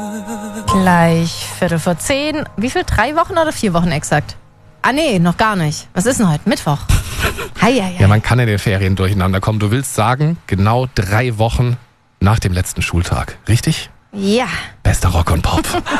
Gleich 10:15. Wie viel? 3 Wochen oder 4 Wochen exakt? Ah nee, noch gar nicht. Was ist denn heute? Mittwoch. Ja, man kann in den Ferien durcheinander kommen. Du willst sagen, genau 3 Wochen nach dem letzten Schultag, richtig? Ja. Bester Rock und Pop.